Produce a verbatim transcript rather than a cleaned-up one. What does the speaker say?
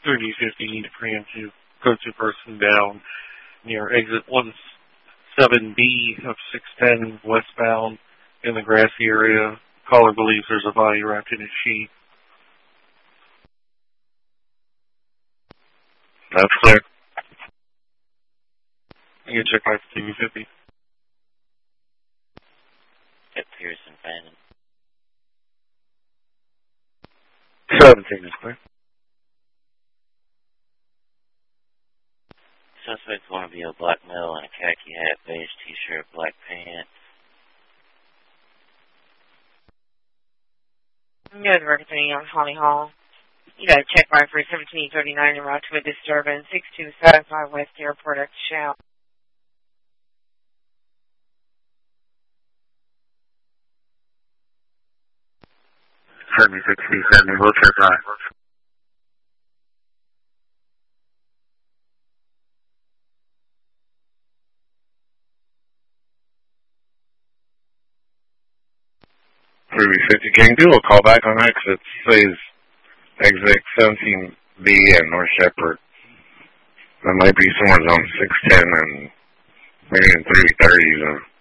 thirty fifty, need to preemptive. Go to person down near exit one seven B of six ten westbound in the grassy area. Caller believes there's a body wrapped in a sheet. That's clear. You can check back to T V fifty. At Pearson Phantom. seventeen is clear. Suspect want to be a black male in a khaki hat, beige t-shirt, black pants. Good work on Holly Hall. You got a check ride for seventeen thirty-nine en route to a disturbance, six two seven five West Airport at Shell. seventy six B seventy, we'll check ride. three fifty King, do a call back on exit, says exit seventeen B and North Shepherd. That might be somewhere zone six ten and maybe in three thirty zone.